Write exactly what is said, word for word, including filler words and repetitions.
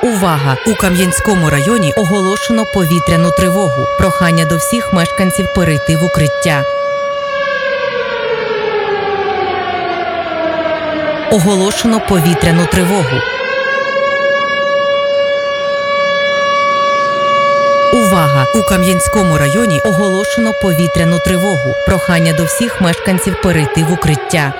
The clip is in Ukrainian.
Увага! У Кам'янському районі оголошено повітряну тривогу. Прохання до всіх мешканців перейти в укриття. Оголошено повітряну тривогу. Увага! У Кам'янському районі оголошено повітряну тривогу. Прохання до всіх мешканців перейти в укриття.